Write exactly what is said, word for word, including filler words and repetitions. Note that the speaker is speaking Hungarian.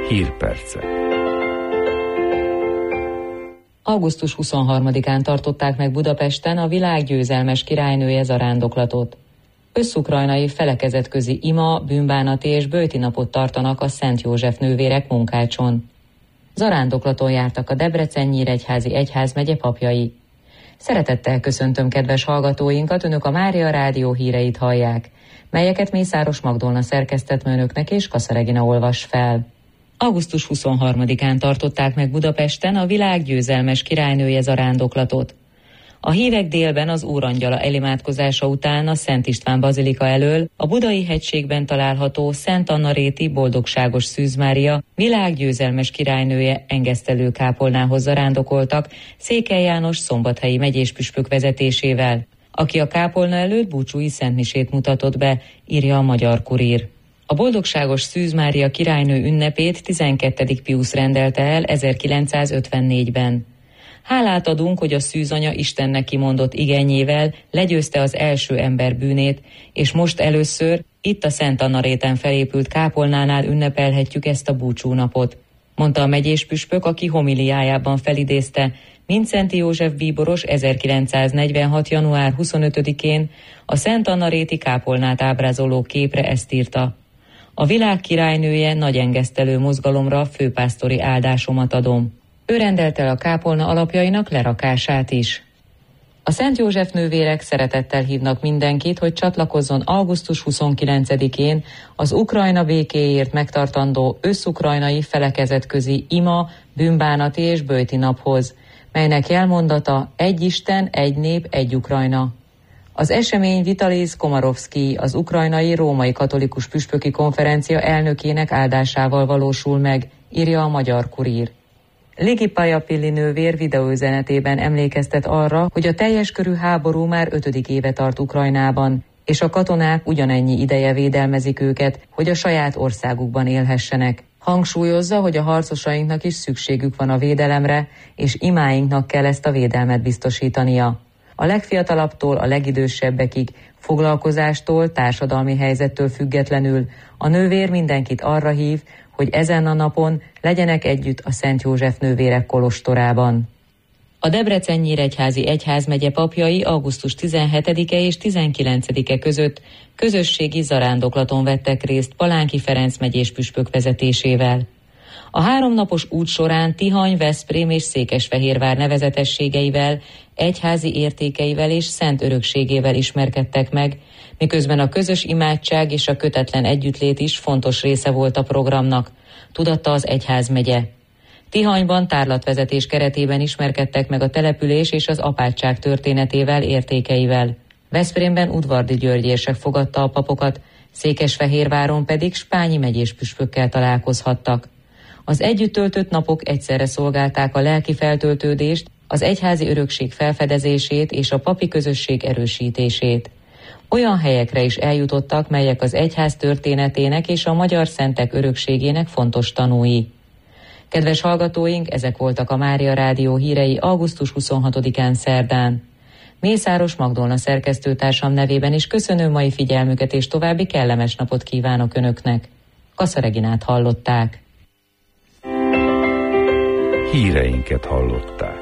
Hírpercek. augusztus huszonharmadikán tartották meg Budapesten a világ győzelmes királynője zarándoklatot. Összukrajnai felekezetközi ima, bűnbánati és böjti napot tartanak a Szent József nővérek Munkácson. Zarándoklaton jártak a Debrecen-Nyíregyházi egyházmegye papjai. Szeretettel köszöntöm kedves hallgatóinkat, önök a Mária Rádió híreit hallják, melyeket Mészáros Magdolna szerkesztett önöknek és Kassa Regina olvas fel. augusztus huszonharmadikán tartották meg Budapesten a világ győzelmes királynője zarándoklatot. A hívek délben az Úrangyala elimádkozása után a Szent István bazilika elől a Budai hegységben található Szent Anna-réti Boldogságos Szűz Mária világgyőzelmes királynője engesztelő kápolnához zarándokoltak Székely János szombathelyi megyéspüspök vezetésével, aki a kápolna előtt búcsúi szentmisét mutatott be, írja a Magyar Kurír. A Boldogságos Szűz Mária királynő ünnepét tizenkettedik Piusz rendelte el ezerkilencszázötvennégyben. Hálát adunk, hogy a szűzanya Istennek kimondott igényével legyőzte az első ember bűnét, és most először itt a Szent Anna-réten felépült kápolnánál ünnepelhetjük ezt a búcsúnapot, mondta a megyéspüspök, aki homiliájában felidézte Mindszenty József bíboros ezerkilencszáznegyvenhat. január huszonötödikén a Szent Anna-réti kápolnát ábrázoló képre ezt írta: a világ királynője nagy engesztelő mozgalomra főpásztori áldásomat adom. Ő rendelte el a kápolna alapjainak lerakását is. A Szent József nővérek szeretettel hívnak mindenkit, hogy csatlakozzon augusztus huszonkilencedikén az Ukrajna békéért megtartandó összukrajnai felekezetközi ima, bűnbánati és böjti naphoz, melynek jelmondata egy Isten, egy nép, egy Ukrajna. Az esemény Vitalis Komarovszky, az ukrajnai római katolikus püspöki konferencia elnökének áldásával valósul meg, írja a Magyar Kurír. Ligi Pajapilli nővér videóüzenetében emlékeztet arra, hogy a teljes körű háború már ötödik éve tart Ukrajnában, és a katonák ugyanennyi ideje védelmezik őket, hogy a saját országukban élhessenek. Hangsúlyozza, hogy a harcosainknak is szükségük van a védelemre, és imáinknak kell ezt a védelmet biztosítania. A legfiatalabbtól a legidősebbekig, foglalkozástól, társadalmi helyzettől függetlenül a nővér mindenkit arra hív, hogy ezen a napon legyenek együtt a Szent József nővérek kolostorában. A Debrecen-Nyíregyházi egyházmegye papjai augusztus tizenhetedike és tizenkilencedike között közösségi zarándoklaton vettek részt Palánki Ferenc megyéspüspök vezetésével. A háromnapos út során Tihany, Veszprém és Székesfehérvár nevezetességeivel, egyházi értékeivel és szent örökségével ismerkedtek meg, miközben a közös imádság és a kötetlen együttlét is fontos része volt a programnak, tudatta az egyházmegye. Tihanyban tárlatvezetés keretében ismerkedtek meg a település és az apátság történetével, értékeivel. Veszprémben Udvardy György érsek fogadta a papokat, Székesfehérváron pedig spányi megyéspüspökkel találkozhattak. Az együtt töltött napok egyszerre szolgálták a lelki feltöltődést, az egyházi örökség felfedezését és a papi közösség erősítését. Olyan helyekre is eljutottak, melyek az egyház történetének és a magyar szentek örökségének fontos tanúi. Kedves hallgatóink, ezek voltak a Mária Rádió hírei augusztus huszonhatodikán szerdán. Mészáros Magdolna szerkesztőtársam nevében is köszönöm mai figyelmüket, és további kellemes napot kívánok Önöknek. Kassa Reginát hallották. Híreinket hallották.